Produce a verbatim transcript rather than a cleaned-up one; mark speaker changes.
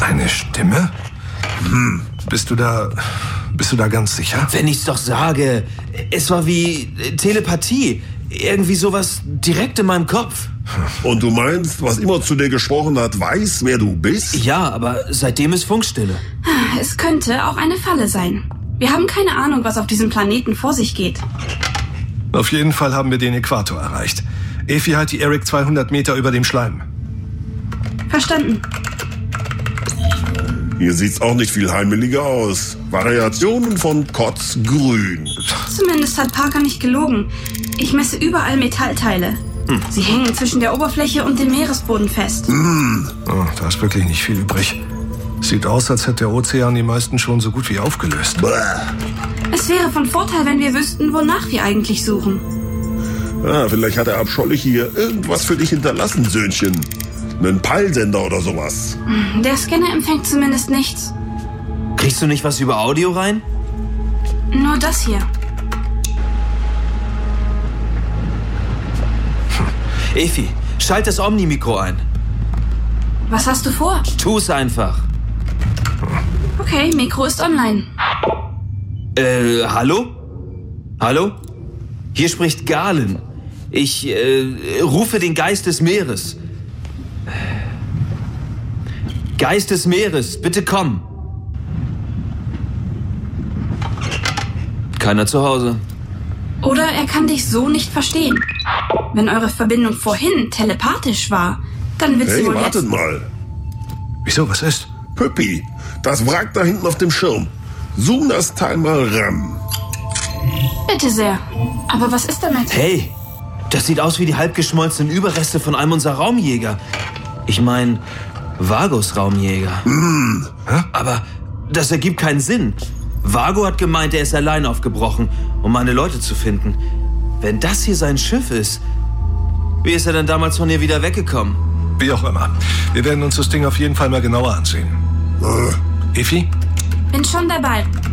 Speaker 1: Seine Stimme? Hm. Bist du da... Bist du da ganz sicher?
Speaker 2: Wenn ich's doch sage. Es war wie Telepathie. Irgendwie sowas direkt in meinem Kopf.
Speaker 3: Und du meinst, was immer zu dir gesprochen hat, weiß, wer du bist?
Speaker 2: Ja, aber seitdem ist Funkstille.
Speaker 4: Es könnte auch eine Falle sein. Wir haben keine Ahnung, was auf diesem Planeten vor sich geht.
Speaker 1: Auf jeden Fall haben wir den Äquator erreicht. Efi, halt die Eric zweihundert Meter über dem Schleim.
Speaker 4: Verstanden.
Speaker 3: Hier sieht's auch nicht viel heimeliger aus. Variationen von Kotzgrün.
Speaker 4: Zumindest hat Parker nicht gelogen. Ich messe überall Metallteile. Hm. Sie hängen zwischen der Oberfläche und dem Meeresboden fest.
Speaker 1: Hm. Oh, da ist wirklich nicht viel übrig. Sieht aus, als hätte der Ozean die meisten schon so gut wie aufgelöst.
Speaker 3: Bäh.
Speaker 4: Es wäre von Vorteil, wenn wir wüssten, wonach wir eigentlich suchen.
Speaker 3: Ah, vielleicht hat der Abschollich hier irgendwas für dich hinterlassen, Söhnchen. Einen Peilsender oder sowas.
Speaker 4: Der Scanner empfängt zumindest nichts.
Speaker 2: Kriegst du nicht was über Audio rein?
Speaker 4: Nur das hier.
Speaker 2: Hm. Efi, schalt das Omni-Mikro ein.
Speaker 4: Was hast du vor?
Speaker 2: Tu's einfach.
Speaker 4: Okay, Mikro ist online.
Speaker 2: Äh, hallo? Hallo? Hier spricht Galen. Ich, äh, rufe den Geist des Meeres. Geist des Meeres, bitte komm. Keiner zu Hause.
Speaker 4: Oder er kann dich so nicht verstehen. Wenn eure Verbindung vorhin telepathisch war, dann wird sie
Speaker 3: hey,
Speaker 4: wohl
Speaker 3: wartet
Speaker 4: jetzt...
Speaker 3: mal.
Speaker 1: Wieso, was ist?
Speaker 3: Püppi, das Wrack da hinten auf dem Schirm. Zoom das Teil mal ran.
Speaker 4: Bitte sehr. Aber was ist damit?
Speaker 2: Hey, das sieht aus wie die halbgeschmolzenen Überreste von einem unserer Raumjäger. Ich meine, Vagos Raumjäger.
Speaker 3: Mm.
Speaker 2: Aber das ergibt keinen Sinn. Vago hat gemeint, er ist allein aufgebrochen, um meine Leute zu finden. Wenn das hier sein Schiff ist, wie ist er denn damals von hier wieder weggekommen?
Speaker 1: Wie auch immer. Wir werden uns das Ding auf jeden Fall mal genauer ansehen.
Speaker 3: Äh.
Speaker 1: Efi?
Speaker 4: Bin schon dabei.